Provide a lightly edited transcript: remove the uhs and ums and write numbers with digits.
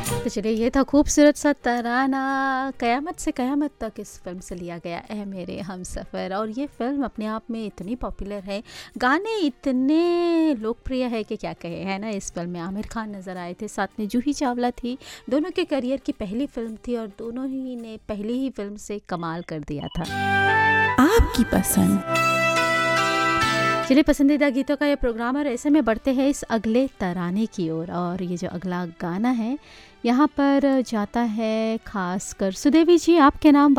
तो चलिए ये था खूबसूरत सा तराना कयामत से कयामत तक इस फिल्म से लिया गया है मेरे हमसफ़र। और ये फिल्म अपने आप में इतनी पॉपुलर है, गाने इतने लोकप्रिय है कि क्या कहे, है ना। इस फिल्म में आमिर खान नज़र आए थे, साथ में जूही चावला थी। दोनों के करियर की पहली फिल्म थी और दोनों ही ने पहली ही फिल्म से कमाल कर दिया था। आपकी पसंद। चलिए पसंदीदा गीतों का ये प्रोग्राम और ऐसे में बढ़ते हैं इस अगले तराने की ओर। और ये जो अगला गाना है यहाँ पर जाता है खास कर सुदेवी जी आपके नाम